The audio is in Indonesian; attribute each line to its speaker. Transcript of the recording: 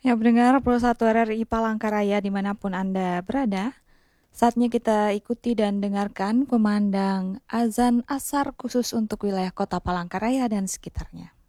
Speaker 1: Ya, pendengar Pro 1 RRI Palangkaraya dimanapun Anda berada, saatnya kita ikuti dan dengarkan kumandang azan asar khusus untuk wilayah kota Palangkaraya dan sekitarnya.